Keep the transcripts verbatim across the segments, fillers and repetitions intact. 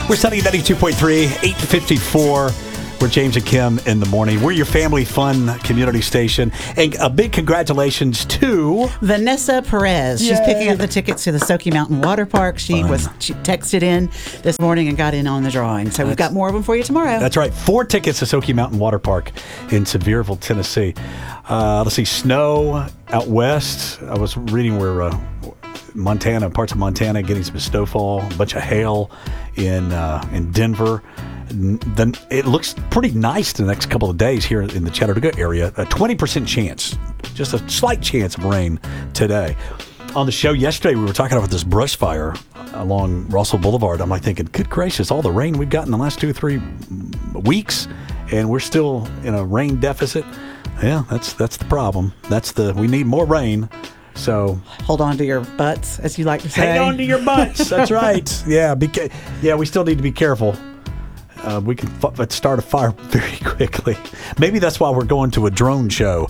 We're Sunny ninety-two point three, eight fifty-four. We're James and Kim in the morning. We're your family fun community station. And a big congratulations to Vanessa Perez. She's Yay. picking up the tickets to the Sokey Mountain Water Park. She Fun. was she texted in this morning and got in on the drawing. So we've got more of them for you tomorrow. That's right. Four tickets to Sokey Mountain Water Park in Sevierville, Tennessee. Uh, let's see, snow out west. I was reading where uh, Montana, parts of Montana, getting some snowfall, a bunch of hail in uh, in Denver. Then it looks pretty nice the next couple of days here in the Chattanooga area. A twenty percent chance, just a slight chance of rain today. On the show yesterday, we were talking about this brush fire along Russell Boulevard. I'm like thinking, good gracious, all the rain we've got in the last two or three weeks, and we're still in a rain deficit. Yeah, that's that's the problem. That's the we need more rain. So hold on to your butts, as you like to say. Hang on to your butts. That's right. Yeah, be, yeah. We still need to be careful. Uh, we can f- start a fire very quickly. Maybe that's why we're going to a drone show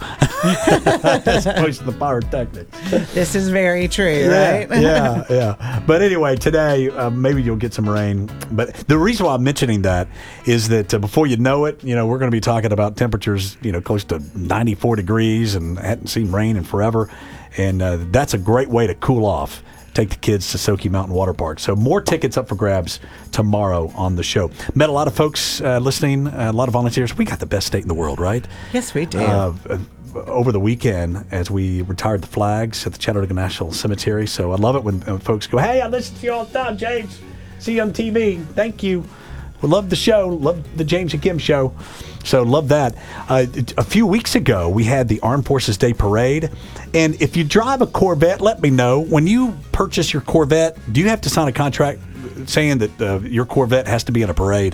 as opposed to the pyrotechnics. This is very true, Yeah, right? yeah, yeah. But anyway, today uh, maybe you'll get some rain. But the reason why I'm mentioning that is that uh, before you know it, you know, we're going to be talking about temperatures, you know, close to ninety-four degrees, and hadn't seen rain in forever. And uh, that's a great way to cool off. Take the kids to Sokey Mountain Water Park. So more tickets up for grabs tomorrow on the show. Met a lot of folks uh, listening, uh, a lot of volunteers. We got the best state in the world, right? Yes, we do. Uh, over the weekend, as we retired the flags at the Chattanooga National Cemetery. So I love it when uh, folks go, hey, I listen to you all the time, James. See you on T V. Thank you. We love the show. Love the James and Kim show. So love that. Uh, a few weeks ago, we had the Armed Forces Day Parade. And if you drive a Corvette, let me know. When you purchase your Corvette, do you have to sign a contract saying that uh, your Corvette has to be in a parade?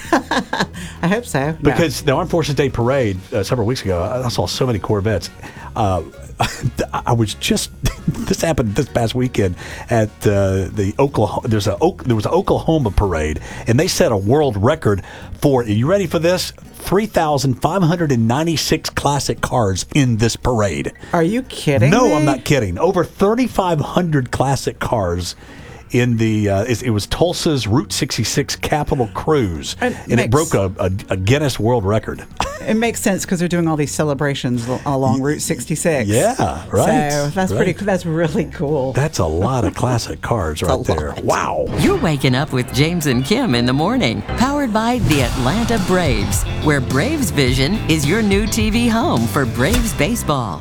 I hope so. Because the Armed Forces Day Parade uh, several weeks ago, I, I saw so many Corvettes. Uh, I was just this happened this past weekend at uh, the Oklahoma. There's a there was an Oklahoma parade, and they set a world record for. Are you ready for this? three thousand five hundred ninety-six classic cars in this parade. Are you kidding No, me? I'm not kidding. Over thirty-five hundred classic cars in the, uh, it, it was Tulsa's Route sixty-six Capitol Cruise, It and makes, it broke a, a, a Guinness World Record. It makes sense because they're doing all these celebrations along Route sixty-six. Yeah, right. So that's right. pretty. That's really cool. That's a lot of classic cars right there. Wow. You're waking up with James and Kim in the morning, powered by the Atlanta Braves, where Braves Vision is your new T V home for Braves baseball.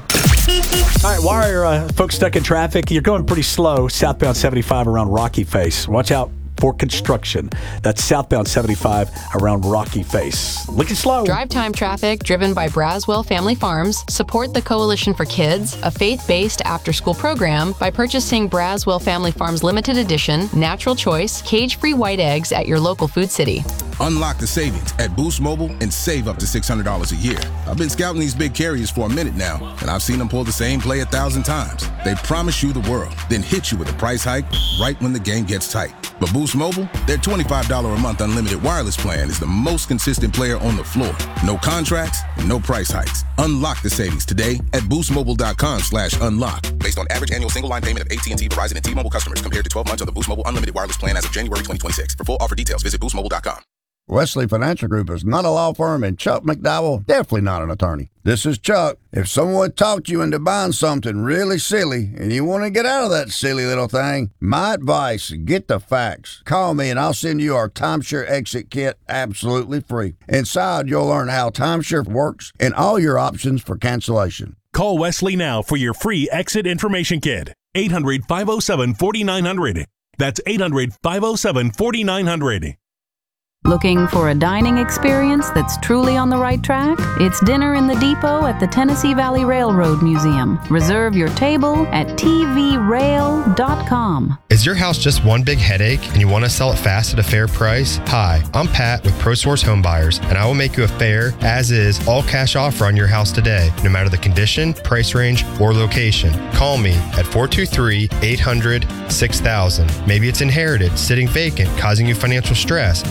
All right, why are uh, folks stuck in traffic? You're going pretty slow southbound seventy-five around Rocky Face. Watch out for construction. That's southbound seventy-five around Rocky Face. Looking slow. Drive time traffic driven by Braswell Family Farms. Support the Coalition for Kids, a faith-based after-school program, by purchasing Braswell Family Farms limited edition, natural choice, cage-free white eggs at your local Food City. Unlock the savings at Boost Mobile and save up to six hundred dollars a year. I've been scouting these big carriers for a minute now, and I've seen them pull the same play a thousand times. They promise you the world, then hit you with a price hike right when the game gets tight. But Boost Mobile, their twenty-five dollars a month unlimited wireless plan is the most consistent player on the floor. No contracts and no price hikes. Unlock the savings today at boostmobile.com slash unlock. Based on average annual single line payment of A T and T, Verizon, and T-Mobile customers compared to twelve months of the Boost Mobile unlimited wireless plan as of January twenty twenty-six. For full offer details, visit boost mobile dot com. Wesley Financial Group is not a law firm, and Chuck McDowell definitely not an attorney. This is Chuck. If someone talked you into buying something really silly and you want to get out of that silly little thing, my advice, get the facts. Call me and I'll send you our timeshare exit kit absolutely free. Inside, you'll learn how timeshare works and all your options for cancellation. Call Wesley now for your free exit information kit. eight hundred, five oh seven, four nine zero zero. That's eight hundred, five oh seven, four nine zero zero. Looking for a dining experience that's truly on the right track? It's Dinner in the Depot at the Tennessee Valley Railroad Museum. Reserve your table at t v rail dot com. Is your house just one big headache and you want to sell it fast at a fair price? Hi, I'm Pat with ProSource Home Buyers, and I will make you a fair, as-is, all-cash offer on your house today, no matter the condition, price range, or location. Call me at four two three, eight hundred, six thousand. Maybe it's inherited, sitting vacant, causing you financial stress, or needs more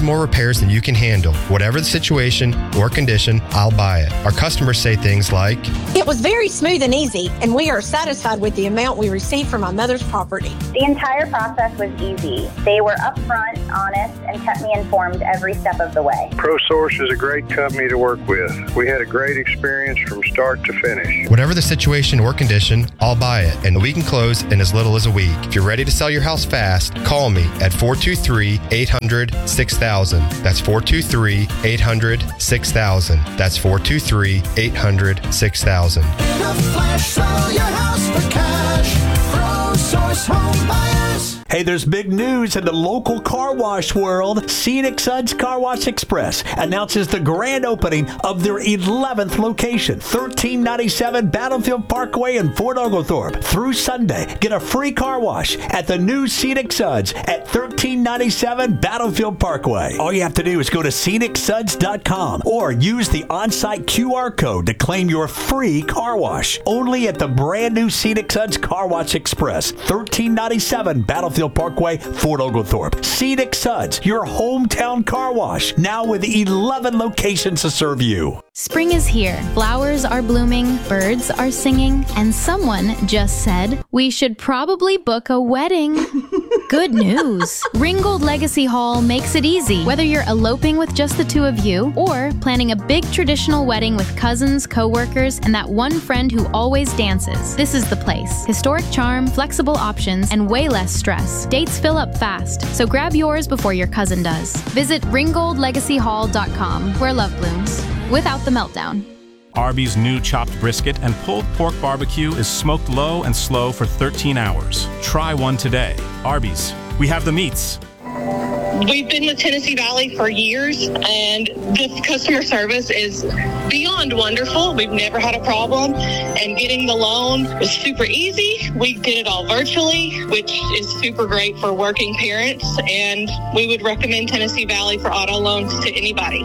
more repairs than you can handle. Whatever the situation or condition, I'll buy it. Our customers say things like, "It was very smooth and easy, and we are satisfied with the amount we received from my mother's property." The entire process was easy. They were upfront, honest, and kept me informed every step of the way. ProSource is a great company to work with. We had a great experience from start to finish. Whatever the situation or condition, I'll buy it, and we can close in as little as a week. If you're ready to sell your house fast, call me at four two three, eight hundred, six thousand. That's four two three, eight hundred, six thousand. That's four two three, eight hundred, six thousand. In a flash, sell your house for cash. ProSource Home Buyers. Hey, there's big news in the local car wash world. Scenic Suds Car Wash Express announces the grand opening of their eleventh location, thirteen ninety-seven Battlefield Parkway in Fort Oglethorpe. Through Sunday, get a free car wash at the new Scenic Suds at thirteen ninety-seven Battlefield Parkway. All you have to do is go to scenic suds dot com or use the on-site Q R code to claim your free car wash. Only at the brand new Scenic Suds Car Wash Express, thirteen ninety-seven Battlefield Parkway, Fort Oglethorpe. Scenic Suds, your hometown car wash, now with eleven locations to serve you. Spring is here. Flowers are blooming, birds are singing, and someone just said, we should probably book a wedding. Good news. Ringgold Legacy Hall makes it easy. Whether you're eloping with just the two of you or planning a big traditional wedding with cousins, co-workers, and that one friend who always dances, this is the place. Historic charm, flexible options, and way less stress. Dates fill up fast, so grab yours before your cousin does. Visit ringgold legacy hall dot com, where love blooms, without the meltdown. Arby's new chopped brisket and pulled pork barbecue is smoked low and slow for thirteen hours. Try one today. Arby's, we have the meats. We've been with Tennessee Valley for years, and this customer service is beyond wonderful. We've never had a problem, and getting the loan was super easy. We did it all virtually, which is super great for working parents, and we would recommend Tennessee Valley for auto loans to anybody.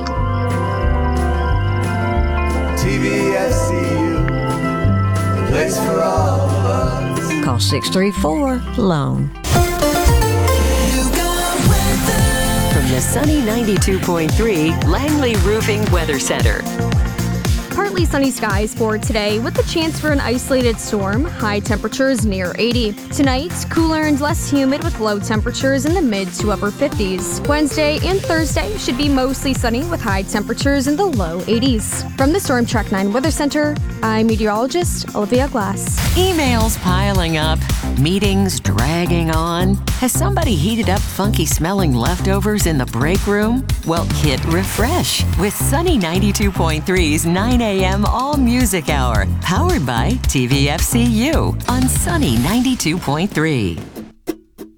T V F C U, the place for all of us. Call six three four, loan. From the sunny ninety-two point three Langley Roofing Weather Center. Partly sunny skies for today with the chance for an isolated storm. High temperatures near eighty. Tonight, cooler and less humid with low temperatures in the mid to upper fifties. Wednesday and Thursday should be mostly sunny with high temperatures in the low eighties. From the Storm Track nine Weather Center, I'm meteorologist Olivia Glass. Emails piling up, meetings dragging on. Has somebody heated up funky smelling leftovers in the break room? Well, hit refresh with Sunny ninety-two point three's nine a.m. All Music Hour, powered by T V F C U on Sunny ninety-two point three.